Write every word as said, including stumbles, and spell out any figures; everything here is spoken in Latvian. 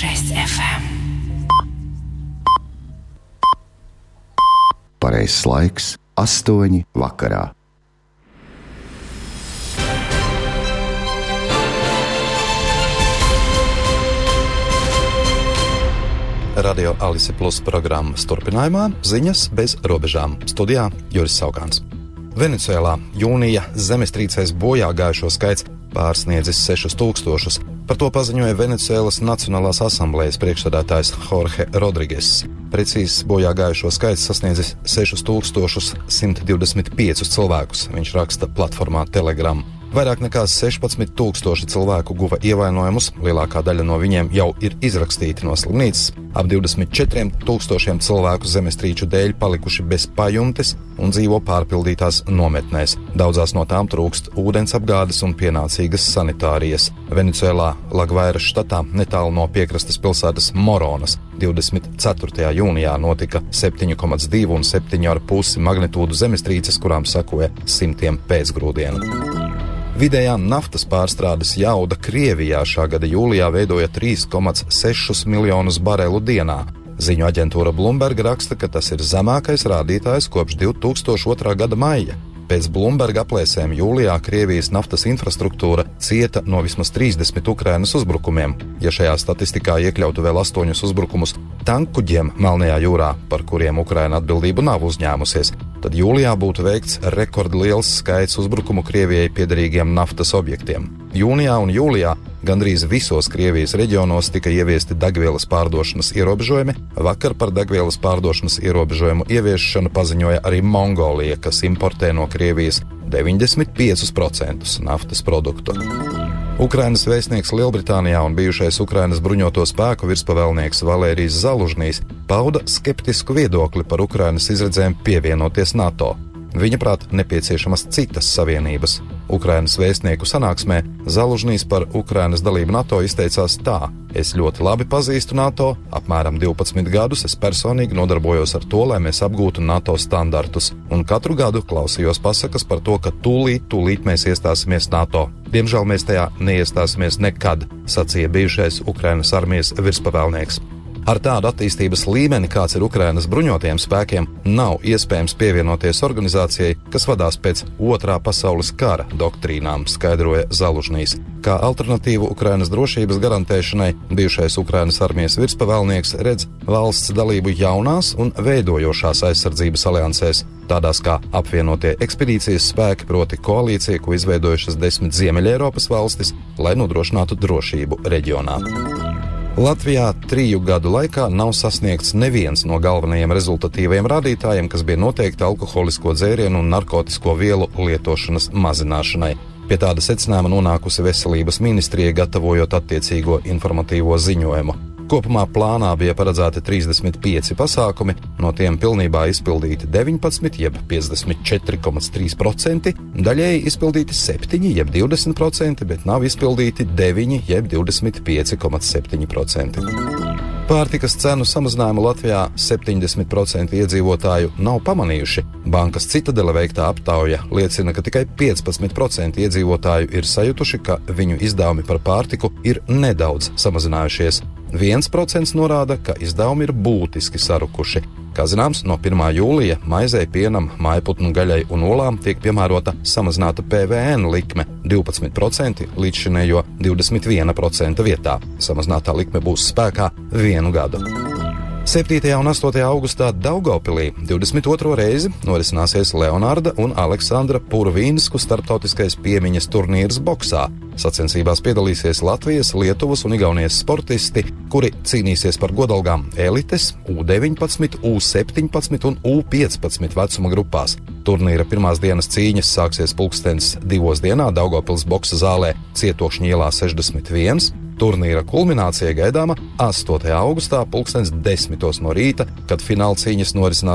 šest ef em. Pareizs laiks – astoņi vakarā. Radio Alise Plus programmas turpinājumā ziņas bez robežām. Studijā Juris Saukāns. Venecuēlā jūnija zemestrīcēs bojā gājušo skaits pārsniedzis sešus tūkstošus. Par to paziņoja Venecuēlas Nacionālās asamblējas priekšsēdētājs Jorge Rodriges. Precīzs bojā gājušo skaits sasniedzis sešus tūkstošus simt divdesmit piecus cilvēkus, viņš raksta platformā Telegram. Vairāk nekā sešpadsmit tūkstoši cilvēku guva ievainojumus, lielākā daļa no viņiem jau ir izrakstīti no slimnīcas. Ap divdesmit četriem tūkstošiem cilvēku zemestrīču dēļ palikuši bez pajumtes un dzīvo pārpildītās nometnēs. Daudzās no tām trūkst ūdensapgādes un pienācīgas sanitārijas. Venecuēlā Lagvairas štatā netālu no piekrastes pilsētas Moronas divdesmit ceturtajā jūnijā notika septiņi komā divi un septiņi komā pieci magnitūdu zemestrīces, kurām sekoja simtiem pēcgrūdienu. Vidējā naftas pārstrādes jauda Krievijā šā gada jūlijā veidoja trīs komā seši miljonus barelu dienā. Ziņu aģentūra Bloomberg raksta, ka tas ir zemākais rādītājs kopš divi tūkstoši otrā gada maija. Pēc Bloomberg aplēsēm jūlijā Krievijas naftas infrastruktūra cieta no vismaz trīsdesmit Ukrainas uzbrukumiem. Ja šajā statistikā iekļautu vēl astoņus uzbrukumus tankkuģiem Melnajā jūrā, par kuriem Ukraina atbildību nav uzņēmusies, tad jūlijā būtu veikts rekordliels skaits uzbrukumu Krievijai piederīgiem naftas objektiem. Jūnijā un jūlijā gandrīz visos Krievijas reģionos tika ieviesti degvielas pārdošanas ierobežojumi. Vakar par degvielas pārdošanas ierobežojumu ieviešanu paziņoja arī Mongolija, kas importē no Krievijas deviņdesmit piecus procentus naftas produktu. Ukrainas vēstnieks Lielbritānijā un bijušais Ukrainas bruņoto spēku virspavēlnieks Valērijs Zalužnīs pauda skeptisku viedokli par Ukrainas izredzēm pievienoties NATO. Viņaprāt, nepieciešamas citas savienības. Ukrainas vēstnieku sanāksmē Zalužnīs par Ukrainas dalību NATO izteicās tā: es ļoti labi pazīstu NATO, apmēram divpadsmit gadus es personīgi nodarbojos ar to, lai mēs apgūtu NATO standartus, un katru gadu klausījos pasakas par to, ka tūlīt, tūlīt mēs iestāsimies NATO. Diemžēl mēs tajā neiestāsimies nekad, sacīja bijušais Ukrainas armijas virspavēlnieks. Ar tādu attīstības līmeni, kāds ir Ukrainas bruņotajiem spēkiem, nav iespējams pievienoties organizācijai, kas vadās pēc otrā pasaules kara doktrīnām, skaidroja Zalužnīs. Kā alternatīvu Ukrainas drošības garantēšanai, bijušais Ukrainas armijas virspavēlnieks redz valsts dalību jaunās un veidojošās aizsardzības aliansēs, tādās kā apvienotie ekspedīcijas spēki, proti koalīcija, ko izveidojušas desmit Ziemeļeiropas valstis, lai nodrošinātu drošību reģionā. Latvijā triju gadu laikā nav sasniegts neviens no galvenajiem rezultatīvajiem rādītājiem, kas bija noteikti alkoholisko dzērienu un narkotisko vielu lietošanas mazināšanai. Pie tāda secinājuma nonākusi Veselības ministrija, gatavojot attiecīgo informatīvo ziņojumu. Kopumā plānā bija paredzēti trīsdesmit pieci pasākumi, no tiem pilnībā izpildīti deviņpadsmit, jeb piecdesmit četri komā trīs procenti, daļēji izpildīti septiņi, jeb divdesmit procenti, bet nav izpildīti deviņi, jeb divdesmit pieci komā septiņi procenti. Pārtikas cenu samazinājumu Latvijā septiņdesmit procenti iedzīvotāju nav pamanījuši. Bankas Citadele veiktā aptauja liecina, ka tikai piecpadsmit procenti iedzīvotāju ir sajutuši, ka viņu izdevumi par pārtiku ir nedaudz samazinājušies. viens procents norāda, ka izdevumi ir būtiski sarukuši. Kā zināms, no pirmā jūlija maizei, pienam, mājputnu gaļai un olām tiek piemērota samazināta P V N likme divpadsmit procenti līdzšinējo divdesmit viena procenta vietā. Samazinātā likme būs spēkā vienu gadu. septītajā un astotajā augustā Daugavpilī divdesmit otro reizi norisināsies Leonarda un Aleksandra Purvīnsku starptautiskais piemiņas turnīrs boksā. Sacensībās piedalīsies Latvijas, Lietuvas un Igaunijas sportisti, kuri cīnīsies par godalgām elites, U deviņpadsmit, U septiņpadsmit un U piecpadsmit vecuma grupās. Turnīra pirmās dienas cīņas sāksies pulkstens divos dienā Daugavpils boksa zālē Cietokšņa ielā sešdesmit viens. Turnīra kulminācija gaidāma astotajā augustā pulkstens desmitos no rīta, kad fināla cīņas norisinās